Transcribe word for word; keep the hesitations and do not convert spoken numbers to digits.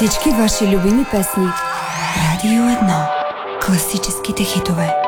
Всички ваши любими песни. Радио едно. Класическите хитове.